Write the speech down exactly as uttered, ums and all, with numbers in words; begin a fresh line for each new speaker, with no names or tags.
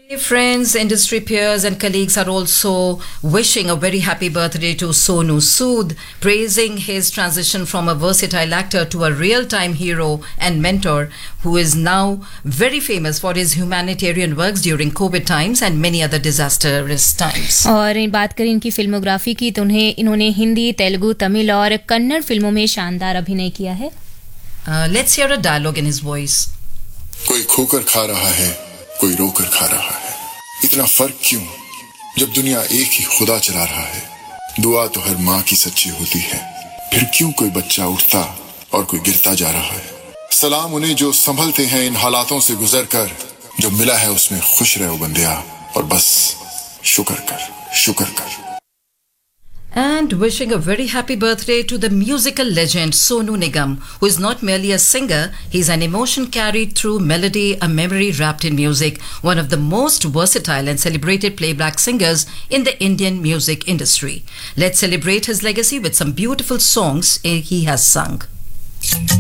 Friends, industry peers, and colleagues are also wishing a very happy birthday to Sonu Sood, praising his transition from a versatile actor to a real-time hero and mentor who is now very famous for his humanitarian works during COVID times and many other disastrous times.
और बात करें इनकी filmography की तो उन्हें इन्होंने हिंदी, तेलुगु, तमिल और कन्नड़ फिल्मों में शानदार अभिनय किया है.
Uh, let's hear a dialogue in his voice.
कोई खोकर खा रहा है, कोई रोकर खा रहा है. इतना फर्क क्यों जब दुनिया एक ही खुदा चला रहा है. दुआ तो हर माँ की सच्ची होती है. फिर क्यों कोई बच्चा उठता और कोई गिरता जा रहा है. सलाम उन्हें जो संभलते हैं इन हालातों से गुजर कर. जो मिला है उसमें खुश रहो बंदिया और बस शुक्र कर शुक्र कर.
And wishing a very happy birthday to the musical legend Sonu Nigam, who is not merely a singer, he's an emotion carried through melody, a memory wrapped in music, one of the most versatile and celebrated playback singers in the Indian music industry. Let's celebrate his legacy with some beautiful songs he has sung.